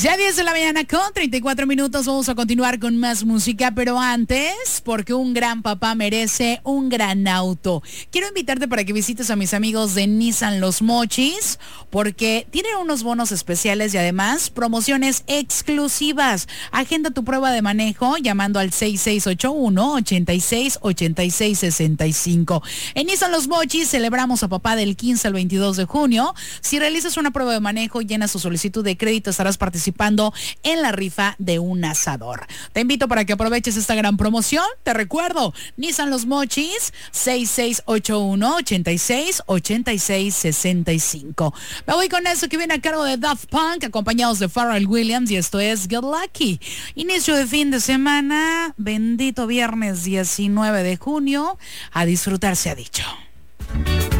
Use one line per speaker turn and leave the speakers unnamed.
Ya 10 de la mañana con 34 minutos, vamos a continuar con más música, pero antes, porque un gran papá merece un gran auto. Quiero invitarte para que visites a mis amigos de Nissan Los Mochis, porque tienen unos bonos especiales y además promociones exclusivas. Agenda tu prueba de manejo llamando al 6681-868665. En Nissan Los Mochis celebramos a papá del 15 al 22 de junio. Si realizas una prueba de manejo y llenas tu solicitud de crédito, estarás participando en la rifa de un asador. Te invito para que aproveches esta gran promoción. Te recuerdo, Nissan Los Mochis, 6681-868665. Me voy con eso que viene a cargo de Daft Punk, acompañados de Pharrell Williams, y esto es Get Lucky. Inicio de fin de semana, bendito viernes 19 de junio. A disfrutar se ha dicho.